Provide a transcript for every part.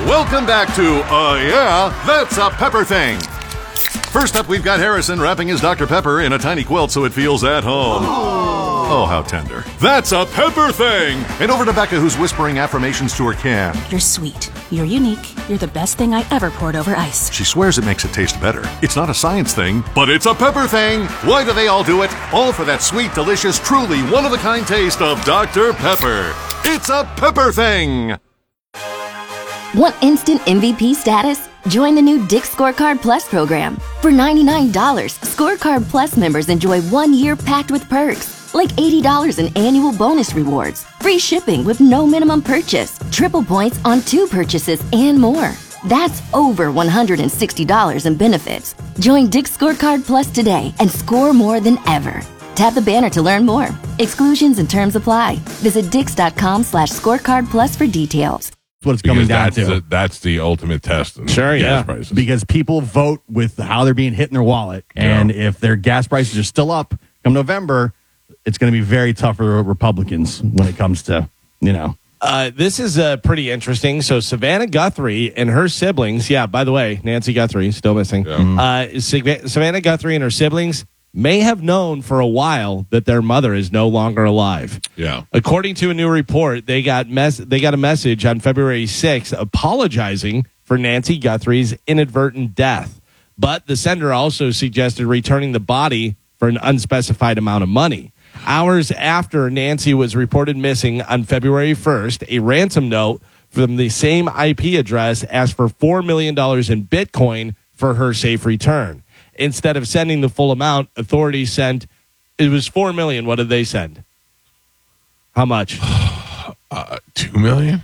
Welcome back to Yeah, That's a Pepper Thing. First up, we've got Harrison wrapping his Dr. Pepper in a tiny quilt so it feels at home. Oh, how tender. That's a Pepper Thing! And over to Becca, who's whispering affirmations to her can. You're sweet. You're unique. You're the best thing I ever poured over ice. She swears it makes it taste better. It's not a science thing, but it's a pepper thing. Why do they all do it? All for that sweet, delicious, truly one-of-a-kind taste of Dr. Pepper. It's a Pepper Thing! Want instant MVP status? Join the new Dick's Scorecard Plus program. For $99, Scorecard Plus members enjoy 1 year packed with perks, like $80 in annual bonus rewards, free shipping with no minimum purchase, triple points on 2 purchases, and more. That's over $160 in benefits. Join Dick's Scorecard Plus today and score more than ever. Tap the banner to learn more. Exclusions and terms apply. Visit dix.com/scorecard plus for details. What it's coming down to. That's the ultimate test. Sure, gas prices. Because people vote with how they're being hit in their wallet. And if their gas prices are still up come November, it's going to be very tough for Republicans when it comes to, This is pretty interesting. So Savannah Guthrie and her siblings, by the way, Nancy Guthrie, still missing. Yeah. Savannah Guthrie and her siblings may have known for a while that their mother is no longer alive. Yeah. According to a new report, they got a message on February 6th apologizing for Nancy Guthrie's inadvertent death. But the sender also suggested returning the body for an unspecified amount of money. Hours after Nancy was reported missing on February 1st, a ransom note from the same IP address asked for $4 million in Bitcoin for her safe return. Instead of sending the full amount, authorities sent, it was $4 million. What did they send? How much? $2 million?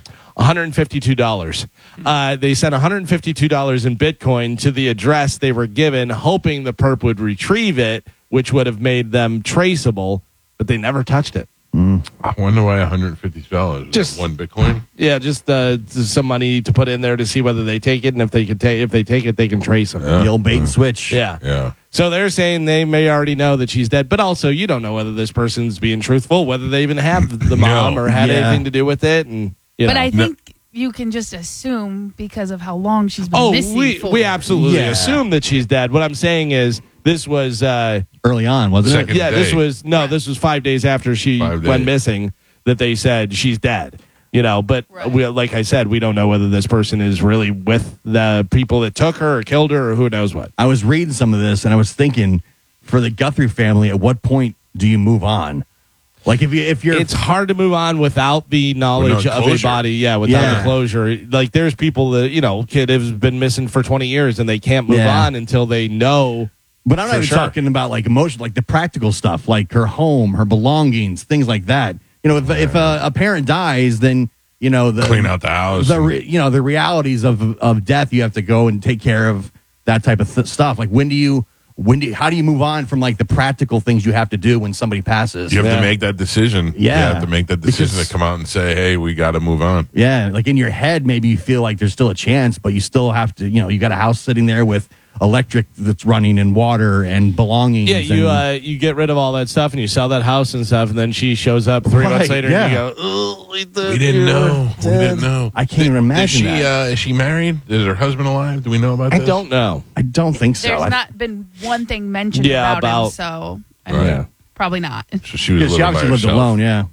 $152. They sent $152 in Bitcoin to the address they were given, hoping the perp would retrieve it, which would have made them traceable, but they never touched it. I wonder why $150. Just one Bitcoin. Yeah, just some money to put in there to see whether they take it, and if they take it, they can trace them. The old bait and switch. Yeah. So they're saying they may already know that she's dead, but also you don't know whether this person's being truthful, whether they even have the mom or had anything to do with it, and But I think you can just assume because of how long she's been missing for. We absolutely assume that she's dead. What I'm saying is this was early on, wasn't it? Yeah, this was 5 days after she went missing that they said she's dead. But like I said, we don't know whether this person is really with the people that took her or killed her or who knows what. I was reading some of this and I was thinking, for the Guthrie family, at what point do you move on? Like if you're, it's hard to move on without the knowledge of a body. Without the closure. Like there's people that kid has been missing for 20 years and they can't move on until they know. But I'm not even talking about like emotion, like the practical stuff, like her home, her belongings, things like that. If a parent dies, then clean out the house. The realities of death, you have to go and take care of that type of stuff. Like how do you move on from like the practical things you have to do when somebody passes? You have to make that decision. Yeah. You have to make that decision to come out and say, hey, we got to move on. Yeah. Like in your head, maybe you feel like there's still a chance, but you still have to, you got a house sitting there with electric that's running and water and belongings. Yeah, you get rid of all that stuff and you sell that house and stuff, and then she shows up 3 months later and you go, oh, we didn't know. I can't even imagine that. Is she married? Is her husband alive? Do we know about this? I don't know. I don't think so. There's not been one thing mentioned about him, so probably not. So she was living obviously lived alone, yeah.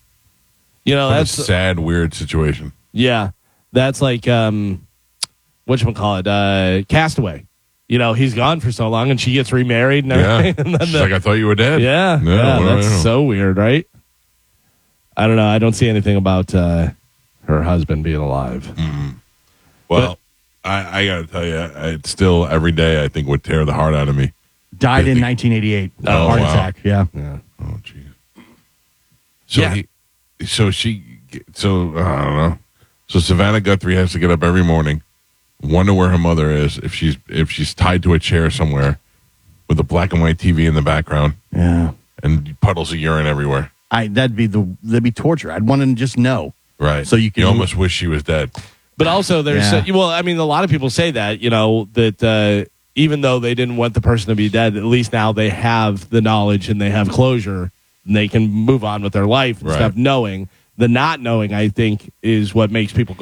That's a sad, weird situation. Yeah. That's like, whatchamacallit, Castaway. He's gone for so long, and she gets remarried and everything. Yeah. She's like, I thought you were dead. Yeah, that's so weird, right? I don't know. I don't see anything about her husband being alive. Mm-hmm. Well, I got to tell you, it's still every day I think would tear the heart out of me. Died in 1988. Heart attack. Yeah. Oh, geez. So I don't know. So Savannah Guthrie has to get up every morning. Wonder where her mother is, if she's tied to a chair somewhere with a black and white TV in the background. Yeah. And puddles of urine everywhere. That'd be torture. I'd want to just know. Right. So you almost wish she was dead. But also there's a lot of people say that, that even though they didn't want the person to be dead, at least now they have the knowledge and they have closure and they can move on with their life and stuff, knowing. The not knowing, I think, is what makes people go,